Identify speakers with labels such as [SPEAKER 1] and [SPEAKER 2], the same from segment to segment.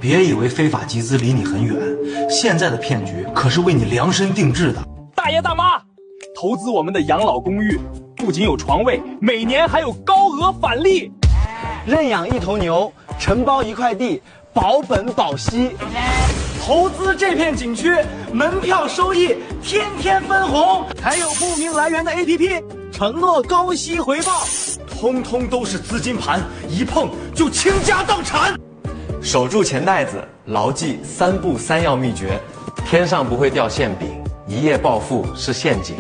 [SPEAKER 1] 别以为非法集资离你很远，现在的骗局可是为你量身定制的。
[SPEAKER 2] 大爷大妈，投资我们的养老公寓，不仅有床位，每年还有高额返利。
[SPEAKER 3] 认养一头牛，承包一块地，保本保息。投资这片景区，门票收益天天分红，还有不明来源的 APP， 承诺高息回报，通通都是资金盘，一碰就倾家荡产。
[SPEAKER 4] 守住钱袋子，牢记3不3要秘诀：天上不会掉馅饼，一夜暴富是陷阱。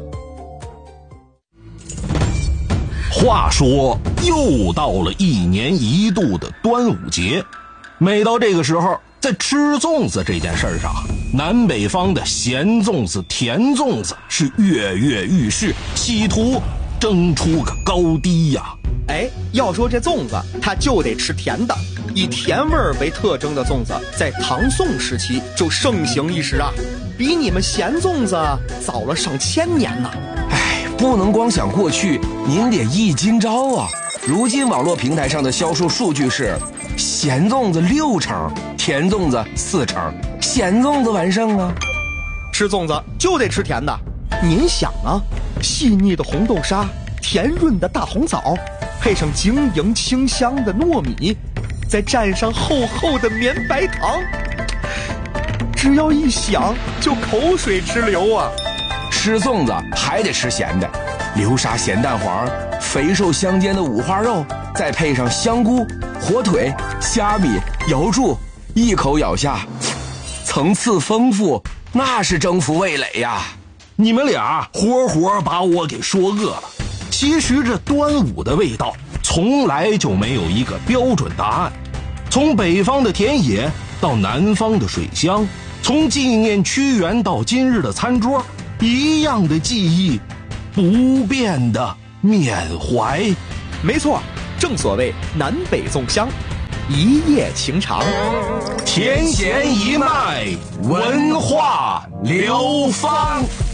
[SPEAKER 5] 话说，又到了1年1度的端午节，每到这个时候，在吃粽子这件事上，南北方的咸粽子、甜粽子是跃跃欲试，企图争出个高低呀。
[SPEAKER 6] 要说这粽子，它就得吃甜的。以甜味儿为特征的粽子，在唐宋时期就盛行一时啊，比你们咸粽子早了上千年呢。
[SPEAKER 7] 不能光想过去，您得忆今朝啊。如今网络平台上的销售数据是，咸粽子6成，甜粽子4成，咸粽子完胜啊。
[SPEAKER 6] 吃粽子就得吃甜的，您想啊，细腻的红豆沙，甜润的大红枣，配上晶莹清香的糯米，再蘸上厚厚的绵白糖，只要一想就口水直流啊。
[SPEAKER 7] 吃粽子还得吃咸的，流沙咸蛋黄，肥瘦相间的五花肉，再配上香菇、火腿、虾米、瑶柱，一口咬下，层次丰富，那是征服味蕾呀。
[SPEAKER 5] 你们俩活把我给说饿了。其实这端午的味道从来就没有一个标准答案，从北方的田野到南方的水乡，从纪念屈原到今日的餐桌，一样的记忆，不变的缅怀。
[SPEAKER 6] 没错，正所谓南北粽香，一夜情长，
[SPEAKER 5] 甜咸一脉，文化流芳。